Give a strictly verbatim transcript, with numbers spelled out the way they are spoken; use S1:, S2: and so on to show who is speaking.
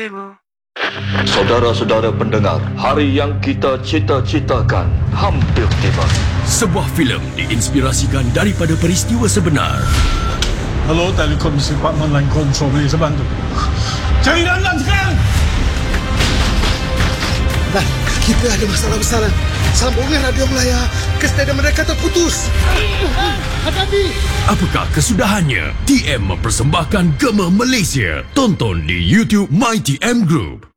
S1: Astagfirullahaladzim.
S2: Saudara-saudara pendengar, hari yang kita cita-citakan hampir tiba.
S3: Sebuah filem diinspirasikan daripada peristiwa sebenar.
S4: Hello, Telekomisi Department Line Control, boleh saya bantu? Cari Lanlan sekarang!
S5: Lan, kita ada masalah besar. Sambungan radio Melaya ke stadium mereka terputus. Hadapi!
S3: Apakah kesudahannya? T M mempersembahkan Gema Malaysia. Tonton di YouTube My T M Group.